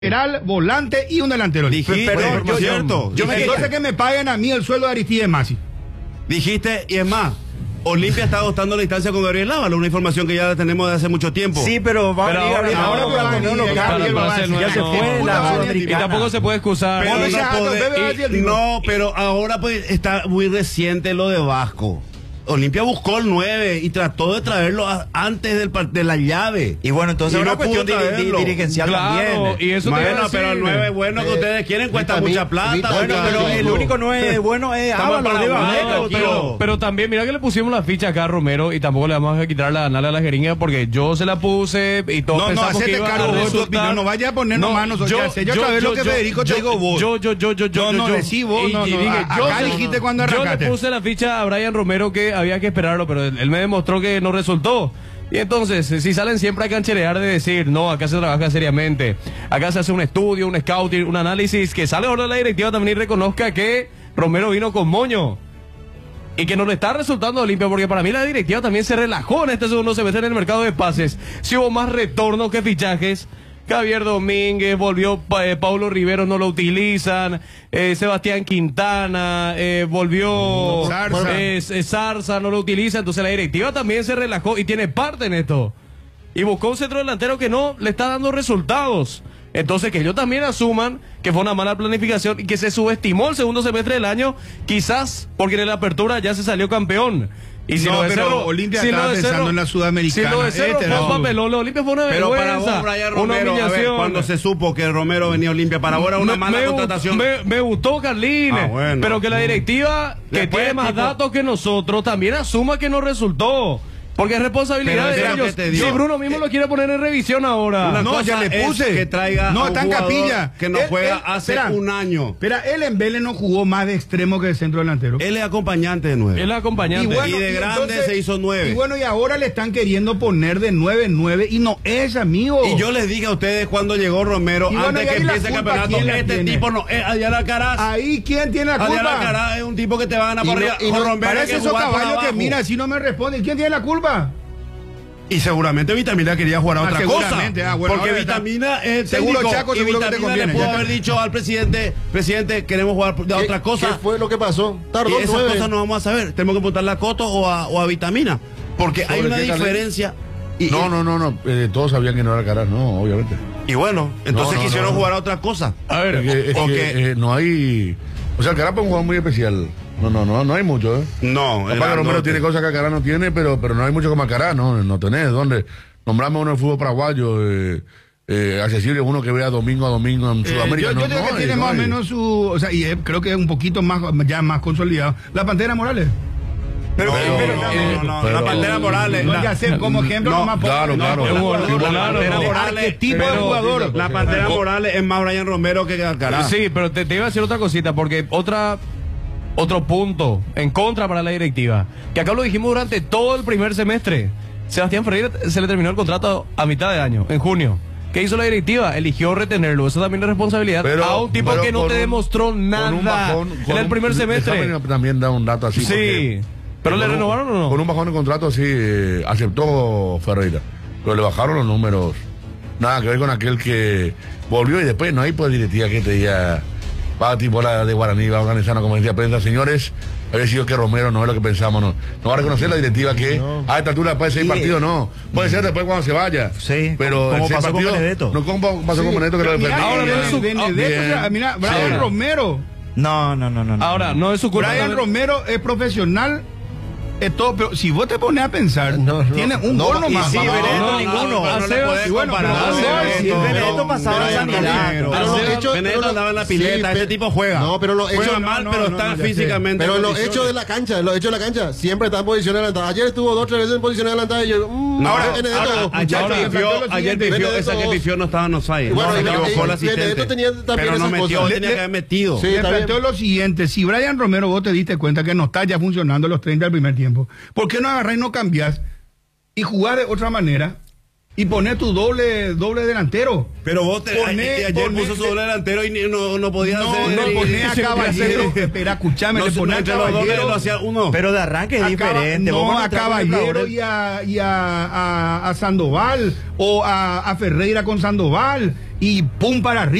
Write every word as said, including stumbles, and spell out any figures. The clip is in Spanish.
lateral, volante y un delantero. Dijiste, pero yo, cierto. Yo me entonces que me paguen a mí el sueldo de Aristides Masi. Dijiste, y es más, Olimpia está agotando la instancia con Gabriel Lávalo, una información que ya tenemos de hace mucho tiempo. Sí, pero va pero a ahora, venir ahora, ahora para ponerlo ya se fue la Sudamericana. Y tampoco se puede excusar. Pero no, no, poder, y, y, no, pero ahora pues está muy reciente lo de Vasco. Olimpia buscó el nueve y trató de traerlo a, antes del, de la llave. Y bueno, entonces es una no cuestión di, di, dirigencial claro, también. Y eso bueno, pero el nueve bueno que eh, ustedes quieren cuesta mucha plata. Bueno, pero el único nueve bueno es Ábalos. Pero, pero, pero también, mira que le pusimos la ficha acá a Romero y tampoco le vamos a quitar la anala a la jeringa porque yo se la puse y todos no, pensamos no, que iba cargo a resultar. No, no vaya a ponernos no, manos. Yo, yo, yo, yo sabes yo, lo que yo, Federico yo, te digo vos. Yo, yo, yo, yo, yo, yo no yo, decí vos, no, no. Acá dijiste cuando arrancaste. Yo le puse la ficha a Brian Romero que había que esperarlo, pero él me demostró que no resultó. Y entonces, si salen siempre a cancherear de decir, no, acá se trabaja seriamente, acá se hace un estudio, un scouting, un análisis, que sale ahora la directiva también y reconozca que Romero vino con moño y que no le está resultando a Olimpia, porque para mí la directiva también se relajó en este segundo semestre en el mercado de pases. Si hubo más retornos que fichajes. Javier Domínguez, volvió eh, Paulo Rivero, no lo utilizan, eh, Sebastián Quintana, eh, volvió Zarza. Eh, Zarza, no lo utiliza, entonces la directiva también se relajó y tiene parte en esto. Y buscó un centro delantero que no le está dando resultados. Entonces que ellos también asuman que fue una mala planificación y que se subestimó el segundo semestre del año, quizás porque en la apertura ya se salió campeón. Y si no, lo de pero Cerro, Olimpia si estaba lo de pensando Cerro, en la Sudamericana. Si lo de Cerro este fue un no. papelón, lo de Olimpia fue una pero vergüenza, para vos, Brian Romero, una humillación. a ver, cuando se supo que Romero venía a Olimpia, para vos era una me, mala me, contratación. Me, me gustó, Carlín, ah, bueno. pero que la directiva, que Después, tiene más tipo, datos que nosotros, también asuma que no resultó. Porque es responsabilidad de ellos. Si Bruno mismo lo quiere poner en revisión ahora. No, ya le puse. Que traiga no, a un está en capilla. Que no él, juega él, hace espera, un año. Espera, él en Vélez no jugó más de extremo que de centro delantero. Él es acompañante de nueve. Él es acompañante. Y, bueno, y de y grande entonces, se hizo nueve. Y bueno, y ahora le están queriendo poner de nueve nueve y no es, amigo. Y yo les dije a ustedes cuando llegó Romero, y bueno, antes que empiece el campeonato, este tiene? tipo no es Adiel Alcaraz. Ahí, ¿quién tiene la culpa? Adiel Alcaraz es un tipo que te va a ganar y por no, arriba. Y no, Romero parece esos caballos que mira, si no me responde, ¿quién tiene la culpa? Y seguramente Vitamina quería jugar a ah, otra cosa. Ah, bueno, porque Vitamina es seguro técnico, Chaco, y seguro Vitamina que te conviene. le pudo haber dicho al presidente, presidente, queremos jugar de otra cosa. ¿Qué fue lo que pasó? Tardó y esas nueve. cosas no vamos a saber. Tenemos que preguntarle a Coto o a, o a Vitamina. Porque hay una diferencia. Y, no, no, no, no. Eh, todos sabían que no era Alcaraz, no, obviamente. Y bueno, entonces no, no, quisieron no. jugar a otra cosa. A ver, es que, es porque que, eh, no hay. O sea, Alcaraz es un jugador muy especial. No, no, no, no hay mucho, ¿eh? No, Capaz que Romero tiene cosas que Alcaraz no tiene, pero, pero no hay mucho como Alcaraz, no, no tenés. ¿Dónde? Nombrame uno del fútbol paraguayo, eh, eh, accesible, uno que vea domingo a domingo en eh, Sudamérica. Yo, yo no, creo no que hay, tiene no más o hay. menos su. O sea, y eh, creo que es un poquito más, ya más consolidado. La Pantera Morales. Pero, No, pero, no, no, no, no, pero- la Pantera Morales. No, la- ya sé, como ejemplo, no, nomás pongo- claro, no, claro. la- Un la- gol- la Pantera de Morales, arquetipo de pero- jugador. La Pantera Morales es más Brian Romero que Alcaraz. Sí, pero te, te iba a decir otra cosita, porque otra otro punto en contra para la directiva, que acá lo dijimos durante todo el primer semestre. Sebastián Ferreira se le terminó el contrato a mitad de año, en junio. ¿Qué hizo la directiva? Eligió retenerlo. Eso también es responsabilidad Pero- a un tipo pero que no con te un- demostró con nada un bajón, en con el un- primer semestre. déjame también da un dato así. Sí, porque- pero le con un- renovaron o no. Con un bajón de contrato así, eh, aceptó Ferreira. Pero le bajaron los números. Nada que ver con aquel que volvió y después no hay pues directiva que te diga, va tipo la de Guaraní, va a organizar una conferencia de prensa. Señores, había sido que Romero no es lo que pensamos, no. No va a reconocer la directiva que No. a esta altura puede ser Y- partido, no. Puede ser después cuando se vaya. Sí, pero como el seis pasó con partidos- Benedetto. No, como pasó con Benedetto que lo Mira, defendió. ahora Benedetto, no es su- Benedetto, bien. o sea, mira, Brian Sí. Romero. No, no, no, no. no. Ahora, no es su culpa. Brian también. Romero es profesional. Es todo, pero si vos te pones a pensar, No, no, tiene un no, gol y nomás. sí, No, Benedetto no, ninguno. No, no, no le Sebas, puedes y bueno, comparar. pero- Sebas, sí, no, Benedetto pasaba Brian esa mirada. Romero. Pero los hechos- Benedetto pero lo- andaba en la sí, pileta, pero- ese tipo juega. No, pero los Juega hechos- mal, no, pero no, está no, ya sé. físicamente. Pero en los condiciones. hechos de la cancha, los hechos de la cancha, siempre está en posición adelantada. Ayer estuvo dos o tres veces en posición adelantada y yo, mmm, No, ahora, ahora, Benedetto, ahora, ayer muchachos, pifió, planteó lo ayer siguiente, pifió, Benedetto esa que dos. pifió no estaba en offside. Bueno, No, se y- equivocó y- el asistente. Benedetto tenía también pero no esas metió, cosas. tenía Le- que haber metido. Sí, Le está planteo bien. lo siguiente, si Brian Romero vos te diste cuenta que no está ya funcionando los treinta del primer tiempo, ¿por qué no agarrás y no cambiás y jugar de otra manera y poner tu doble doble delantero? Pero vos te, Poné- ayer poné- puso su doble delantero y ni- no, no podía No, hacer. no, y- poné a y- Caballero, espera, escuchame, No, le poné no, a entre los dos Caballero. lo hacía uno. Pero de arranque es a Caba- diferente. Vos No, cuando a traes Caballero jugadores- y, a, y a, a, a Sandoval o a, a Ferreira con Sandoval y pum para arriba.